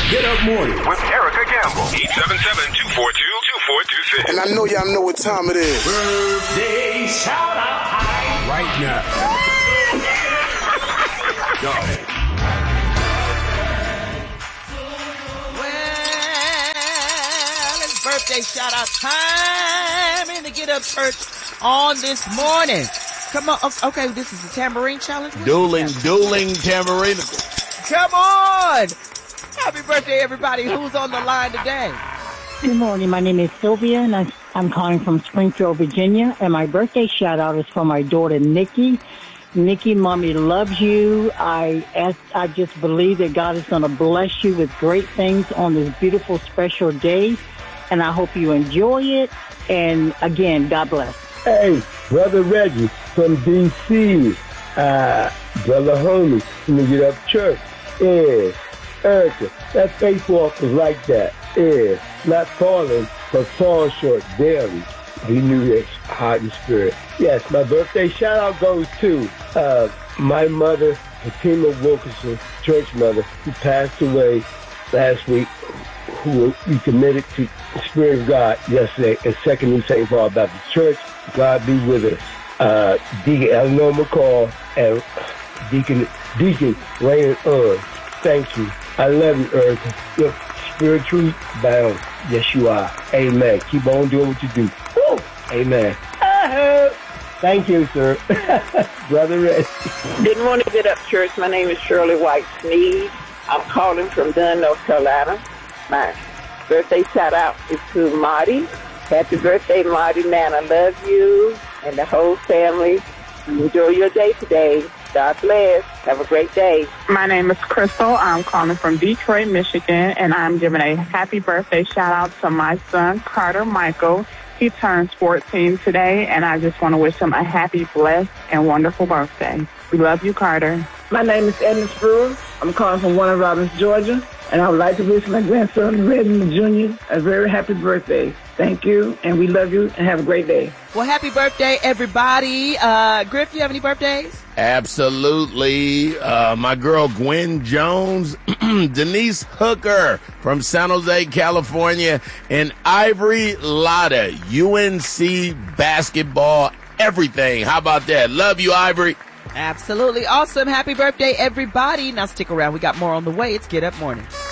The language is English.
Get Up Morning with Erica Campbell. 877-242-2426. And I know y'all know what time it is. Birthday shout out time right now. Go. Well, it's birthday shout out time in the Get Up Church on this morning. Come on. Okay, this is the tambourine challenge. Dueling tambourine. Come on. Happy birthday, everybody. Who's on the line today? Good morning. My name is Sylvia, and I'm calling from Springfield, Virginia. And my birthday shout-out is for my daughter, Nikki. Nikki, Mommy loves you. I just believe that God is going to bless you with great things on this beautiful, special day. And I hope you enjoy it. And, again, God bless. Hey, Brother Reggie from D.C., Brother Homie from the Get Up Church. Yeah, Erica, that faith walk was like that. Yeah, not falling, but falling short daily. He knew his heart and spirit. Yes, my birthday shout-out goes to my mother, Fatima Wilkinson, church mother, who passed away last week, who we committed to the Spirit of God yesterday at Second New St. Paul Baptist Church. God be with us. Deacon Eleanor McCall and Deacon Raymond Earl. Thank you. I love you, Erica. You're spiritually bound. Yes, you are. Amen. Keep on doing what you do. Woo! Amen. Thank you, sir. Brother Red. Good morning, Get Up Church. My name is Shirley White Sneed. I'm calling from Dunn, North Carolina. My birthday shout out is to Marty. Happy birthday, Marty, man. I love you and the whole family. Enjoy your day today. God bless. Have a great day. My name is Crystal. I'm calling from Detroit, Michigan, and I'm giving a happy birthday shout out to my son, Carter Michael. He turns 14 today, and I just want to wish him a happy, blessed, and wonderful birthday. We love you, Carter. My name is Edna Brewer. I'm calling from Warner Robins, Georgia, and I would like to wish my grandson, Redmond Jr., a very happy birthday. Thank you, and we love you, and have a great day. Well, happy birthday, everybody. Griff, do you have any birthdays? Absolutely. My girl, Gwen Jones, Denise Hooker from San Jose, California, and Ivory Lotta, UNC basketball, everything. How about that? Love you, Ivory. Absolutely awesome. Happy birthday, everybody. Now stick around. We got more on the way. It's Get Up Morning.